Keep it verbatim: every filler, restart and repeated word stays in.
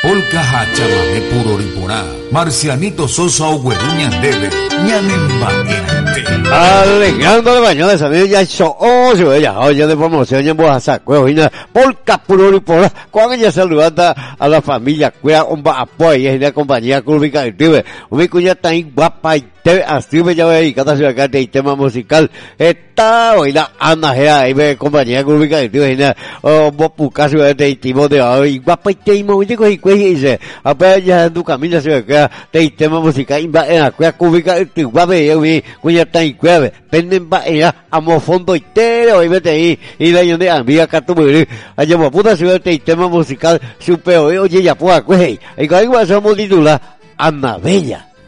polka hachamame puro riporá. Marcianito Sosa Ogueruña debe. Ñanembañente. Alegrando de baño de saber ya eso. Oh, si voy a oye de promoción en Boazac. Cueva, polka puro riporá. Cuando ella saludata a la familia, cueva, un apoyo y la compañía Curvica y Tibe. Un cuña tan guapa y te así me llama y cada ciudad que tema musical. Está hoy la Ana Gea y ve compañía Curvica y Tibe. Oh, vos pucas de timo de hoy. Guapa y te imo y te coge y dice. Apenas ya en tu camino se ve que te tema musical. Y va en la cueva Curvica y Tibe. Guape, yo vi, cuña tan y cueva. Penden va ella, amo fondo y te hoy vete ahí. Y la donde amiga Catubiri. Allá me puta ciudad de tema musical. Super hoy, oye, ya puedo, güey. Y cuando somos titular, Ana Bella.